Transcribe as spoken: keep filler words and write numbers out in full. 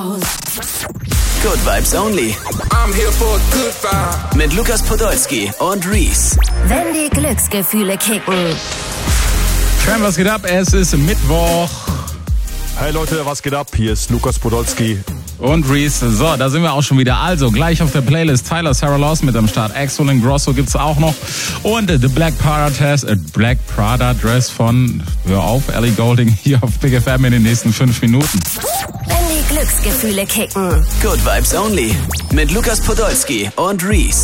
Good Vibes Only. I'm here for a good vibe. Mit Lukas Podolski und Reese. Wenn die Glücksgefühle kicken. Schön, was geht ab? Es ist Mittwoch. Hey Leute, was geht ab? Hier ist Lukas Podolski. Und Reese. So, da sind wir auch schon wieder. Also, gleich auf der Playlist Tyler, Sarah Lawson mit am Start. Axel und Grosso gibt's auch noch. Und äh, The Black Prada Dress, äh, Black Prada Dress von, hör auf, Ellie Goulding hier auf Big F M in den nächsten fünf Minuten. Wenn die Glücksgefühle kicken. Good Vibes Only. Mit Lukas Podolski und Reese.